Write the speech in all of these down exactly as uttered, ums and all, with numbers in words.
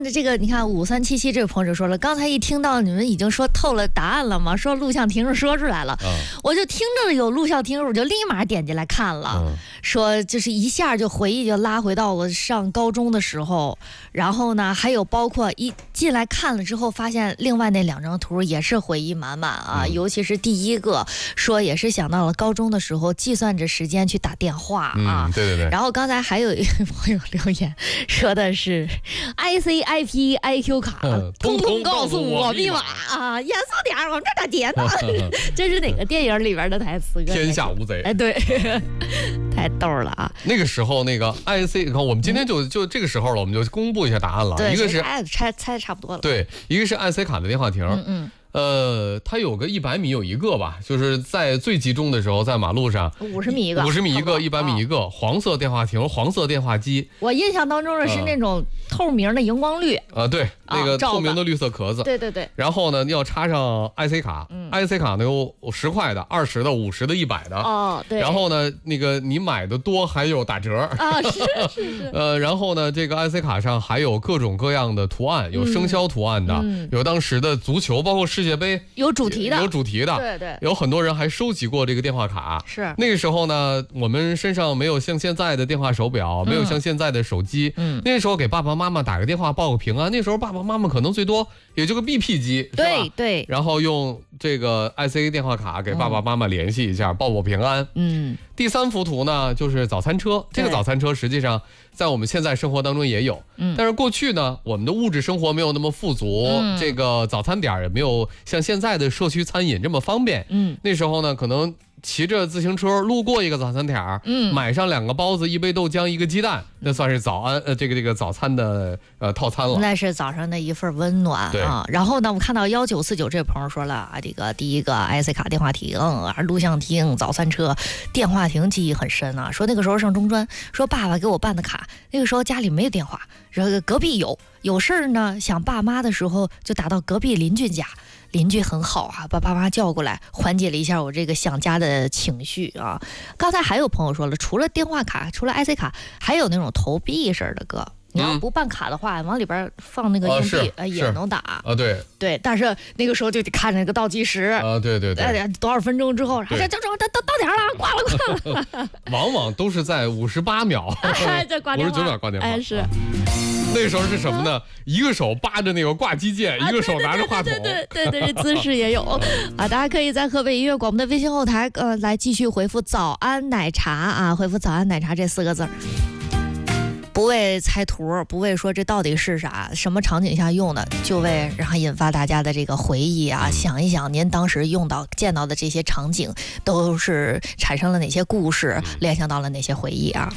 这个你看五三七七这位朋友说了，刚才一听到你们已经说透了答案了嘛，说录像亭说出来了，嗯、我就听着有录像亭，我就立马点进来看了，嗯、说就是一下就回忆就拉回到我上高中的时候，然后呢还有包括一进来看了之后，发现另外那两张图也是回忆满满啊，嗯、尤其是第一个说也是想到了高中的时候计算着时间去打电话啊， 嗯、对对对。 然后刚才还有一位朋友留言说的是 I C I P I Q 卡，嗯、通通告诉我密码啊！严肃点，我们这打劫呢。这是哪个电影里边的台词？ 天下无贼。 哎，对，太逗了啊！ 那个时候，那个 I C， 你看我们今天就就这个时候了，我们就公布一下答案了。 对， 一个是猜猜猜差不多了。 对，一个是 I C 卡的电话亭。嗯嗯。呃，它有个一百米有一个吧，就是在最集中的时候，在马路上五十米一个， 五十米一个，一百米一个，黄色电话亭，黄色电话机。 我印象当中的是那种透明的荧光绿啊，对，那个透明的绿色壳子。 对对对。 然后呢，要插上 I C 卡，I C 卡呢有十块的、二十的、五十的、一百的。 哦，对。 然后呢，那个你买的多还有打折啊，是是是。 呃，然后呢，这个 I C 卡上还有各种各样的图案，有生肖图案的，有当时的足球，包括世界杯有。主题的有主题的， 对对， 有很多人还收集过这个电话卡。 是那个时候呢，我们身上没有像现在的电话手表，嗯、没有像现在的手机。嗯，那时候给爸爸妈妈打个电话报个平安，那时候爸爸妈妈可能最多也就个 B P 机， 对对。 然后用这个 I C 电话卡给爸爸妈妈联系一下，嗯、报报平安。嗯。第三幅图呢，就是早餐车。这个早餐车实际上在我们现在生活当中也有，嗯，但是过去呢，我们的物质生活没有那么富足，嗯、这个早餐点也没有像现在的社区餐饮这么方便，嗯，那时候呢，可能骑着自行车路过一个早餐点儿，嗯，买上两个包子、一杯豆浆、一个鸡蛋，那算是早安呃这个这个早餐的呃套餐了。 那是早上的一份温暖啊。然后呢，我看到幺九四九这朋友说了啊，这个第一个 I C 卡电话亭啊，录像厅、早餐车、电话亭记忆很深啊。说那个时候上中专，说爸爸给我办的卡，那个时候家里没有电话，然后隔壁有，有事儿呢想爸妈的时候就打到隔壁邻居家。邻居很好啊，把爸妈叫过来，缓解了一下我这个想家的情绪啊。刚才还有朋友说了，除了电话卡，除了 I C 卡，还有那种投币式的哥。你要不办卡的话，嗯、往里边放那个硬币，呃，也能打啊。对对，但是那个时候就得看那个倒计时啊，对对对， 哎，多少分钟之后，这这这到到到点了，挂了挂了。 往往都是在五十八秒，五十九秒挂电话。 哎，是。 那时候是什么呢？一个手扒着那个挂机键， 啊、 一个手拿着话筒。 对对对对，这姿势也有啊！大家可以在河北音乐广播的微信后台，呃，来继续回复“早安奶茶”啊，回复“早安奶茶”这四个字儿。不为猜图，不为说这到底是啥，什么场景下用的，就为然后引发大家的这个回忆啊，嗯、想一想您当时用到见到的这些场景，都是产生了哪些故事，联想到了哪些回忆啊？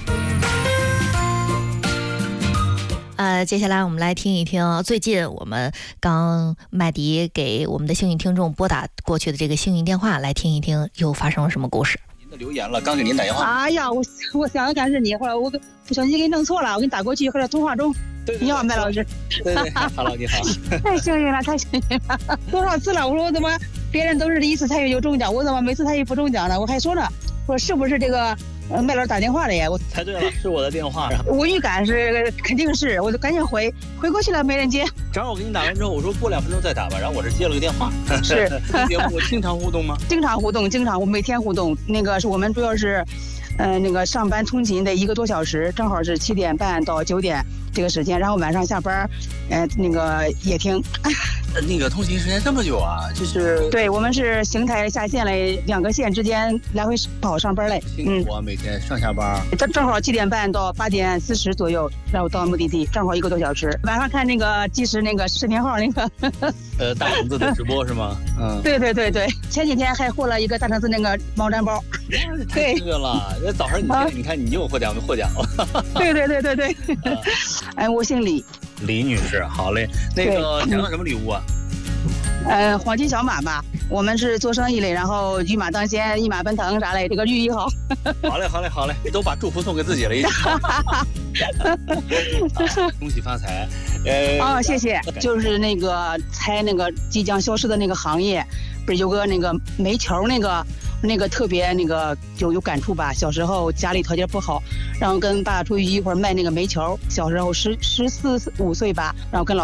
呃，接下来我们来听一听最近我们刚麦迪给我们的幸运听众拨打过去的这个幸运电话，来听一听又发生了什么故事。 您的留言了，刚给您打电话。 哎呀，我我想的干是你，后来我不小心给你弄错了，我给你打过去，后来通话中。 对对对， 你好，麦老师。 对对 ，Hello， 你好。 太幸运了，太幸运了！多少次了？我说我怎么别人都是第一次参与就中奖，我怎么每次参与不中奖呢？我还说呢，我说是不是这个？呃，麦老师打电话了耶，我猜对了，是我的电话。 我预感是肯定是，我就赶紧回，回过去了没人接。 正好我给你打完之后，我说过两分钟再打吧，然后我这接了个电话。 是， 节目经常互动吗？ 经常互动，经常我每天互动。那个是我们主要是，呃，那个上班通勤的一个多小时，正好是七点半到九点这个时间，然后晚上下班，呃，那个也听。 那个通勤时间这么久啊？就是对，我们是邢台下县嘞，两个县之间来回跑上班嘞。 辛苦啊，每天上下班。 正正好七点半到八点四十左右，然后到目的地，正好一个多小时。晚上看那个即时那个视频号那个， 呃，大橙子的直播是吗？嗯， 对对对对，前几天还获了一个大橙子那个毛毡包。 太这个了，那早上你看，你看你又获奖获奖了。 对对对对对，哎，我姓李。 李女士，好嘞。那个想要什么礼物啊？ 呃，黄金小马吧，我们是做生意嘞，然后一马当先，一马奔腾啥嘞，这个寓意好。 好嘞，好嘞，好嘞，都把祝福送给自己了，已经。恭喜发财。呃， 哦，谢谢。就是那个猜那个即将消失的那个行业，不是有个那个煤球那个那个特别那个就有感触吧。小时候家里条件不好，然后跟爸出去一会儿卖那个煤球，小时候十十四五岁吧，然后跟老